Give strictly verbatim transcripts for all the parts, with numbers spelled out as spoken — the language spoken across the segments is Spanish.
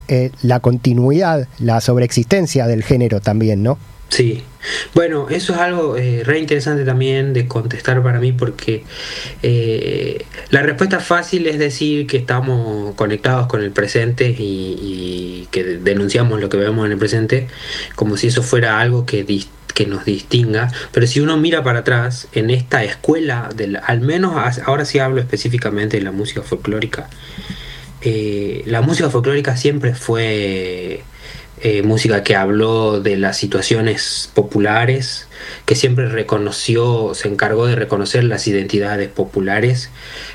eh, la continuidad, la sobreexistencia del género también, ¿no? Sí, bueno, eso es algo eh, re interesante también de contestar para mí, porque eh, la respuesta fácil es decir que estamos conectados con el presente y, y que denunciamos lo que vemos en el presente, como si eso fuera algo que, dis- que nos distinga. Pero si uno mira para atrás, en esta escuela, del, al menos ahora sí hablo específicamente de la música folclórica, eh, la música folclórica siempre fue... Eh, música que habló de las situaciones populares, que siempre reconoció, se encargó de reconocer las identidades populares,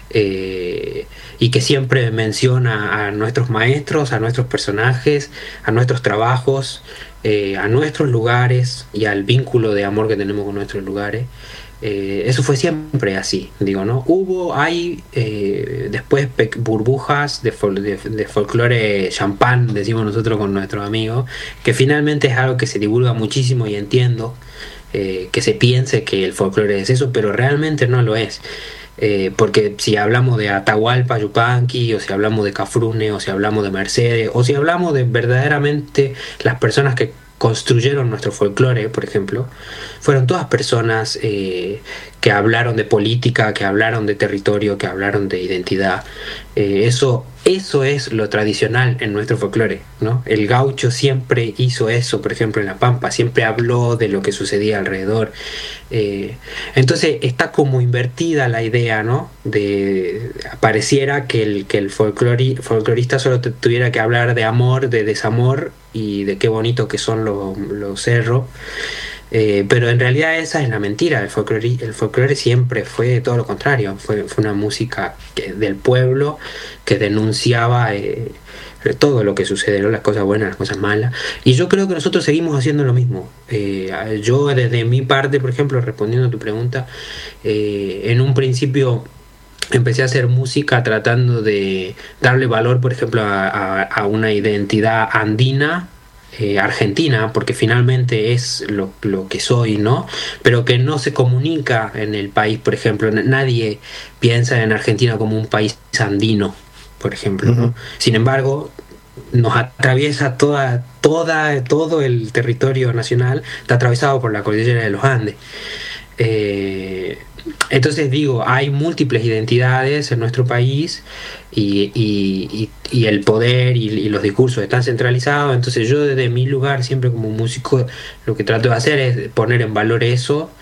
eh, y que siempre menciona a nuestros maestros, a nuestros personajes, a nuestros trabajos, eh, a nuestros lugares y al vínculo de amor que tenemos con nuestros lugares. Eh, eso fue siempre así, digo, ¿no? Hubo, hay eh, después pe- burbujas de, fol- de, de folclore champán, decimos nosotros con nuestros amigos, que finalmente es algo que se divulga muchísimo y entiendo eh, que se piense que el folclore es eso, pero realmente no lo es. Eh, porque si hablamos de Atahualpa Yupanqui, o si hablamos de Cafrune, o si hablamos de Mercedes, o si hablamos de verdaderamente las personas que construyeron nuestro folclore, por ejemplo, fueron todas personas eh, que hablaron de política, que hablaron de territorio, que hablaron de identidad. Eh, eso, eso es lo tradicional en nuestro folclore, ¿no? El gaucho siempre hizo eso, por ejemplo, en La Pampa, siempre habló de lo que sucedía alrededor. Eh, entonces está como invertida la idea, ¿no? De, pareciera que el, que el folclori, folclorista solo te, tuviera que hablar de amor, de desamor y de qué bonito que son los, los cerros. Eh, pero en realidad esa es la mentira. El folclore, el folclore siempre fue todo lo contrario. Fue, fue una música que, del pueblo, que denunciaba eh, todo lo que sucede, ¿no? Las cosas buenas, las cosas malas. Y yo creo que nosotros seguimos haciendo lo mismo. Eh, yo desde mi parte, por ejemplo, respondiendo a tu pregunta, eh, en un principio empecé a hacer música tratando de darle valor, por ejemplo, a, a, a una identidad andina, eh, argentina, porque finalmente es lo, lo que soy, ¿no? Pero que no se comunica en el país, por ejemplo. Nadie piensa en Argentina como un país andino, por ejemplo, ¿no? Uh-huh. Sin embargo, nos atraviesa toda, toda, todo el territorio nacional, está atravesado por la cordillera de los Andes. Eh, entonces digo, hay múltiples identidades en nuestro país y, y, y, y el poder y, y los discursos están centralizados. Entonces yo desde mi lugar, siempre como músico, lo que trato de hacer es poner en valor eso,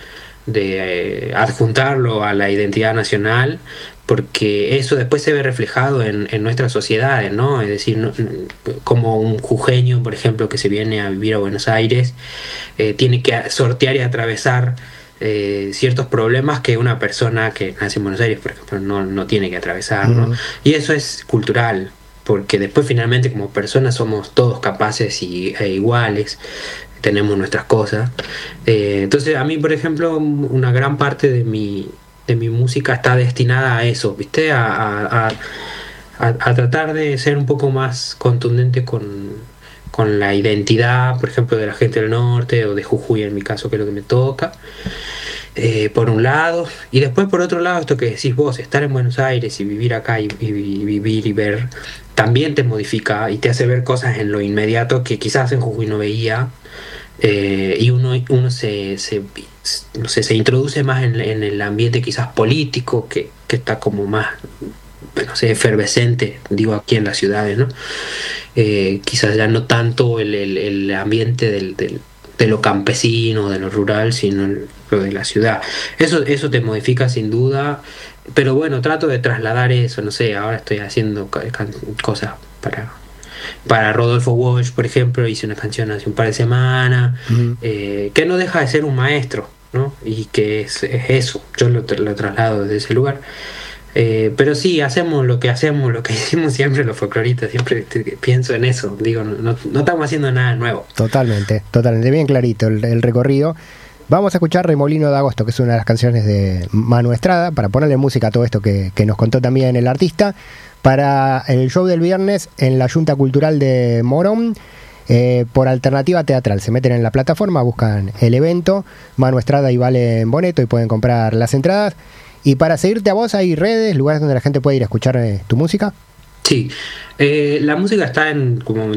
de eh, adjuntarlo a la identidad nacional, porque eso después se ve reflejado en, en nuestras sociedades, ¿no? Es decir, no, como un jujeño, por ejemplo, que se viene a vivir a Buenos Aires, eh, tiene que sortear y atravesar Eh, ciertos problemas que una persona que nace en Buenos Aires, por ejemplo, no, no tiene que atravesar, ¿no? Uh-huh. Y eso es cultural, porque después finalmente como personas somos todos capaces y, e iguales, tenemos nuestras cosas. Eh, entonces a mí, por ejemplo, una gran parte de mi, de mi música está destinada a eso, ¿viste? A, a, a, a tratar de ser un poco más contundente con... con la identidad, por ejemplo, de la gente del norte o de Jujuy, en mi caso, que es lo que me toca, eh, por un lado, y después por otro lado, esto que decís vos, estar en Buenos Aires y vivir acá y, y, y vivir y ver, también te modifica y te hace ver cosas en lo inmediato que quizás en Jujuy no veía, eh, y uno, uno se, se, no sé, se introduce más en, en el ambiente quizás político, que, que está como más, no sé, efervescente, digo, aquí en las ciudades, ¿no? Eh, quizás ya no tanto el, el, el ambiente del, del, de lo campesino, de lo rural, sino el, lo de la ciudad. Eso, eso te modifica sin duda, pero bueno, trato de trasladar eso, no sé, ahora estoy haciendo cosas para, para Rodolfo Walsh, por ejemplo, hice una canción hace un par de semanas, uh-huh. eh, que no deja de ser un maestro, ¿no? Y que es, es eso, yo lo, lo traslado desde ese lugar. Eh, pero sí, hacemos lo que hacemos, lo que hicimos siempre los folcloristas, siempre pienso en eso, digo, no, no estamos haciendo nada nuevo. Totalmente, totalmente, bien clarito el, el recorrido. Vamos a escuchar Remolino de Agosto, que es una de las canciones de Manu Estrada, para ponerle música a todo esto que, que nos contó también el artista, para el show del viernes en la Junta Cultural de Morón, eh, por Alternativa Teatral. Se meten en la plataforma, buscan el evento, Manu Estrada y Valen Boneto, y pueden comprar las entradas. Y para seguirte a vos, ¿hay redes, lugares donde la gente puede ir a escuchar eh, tu música? Sí, eh, la música está en, como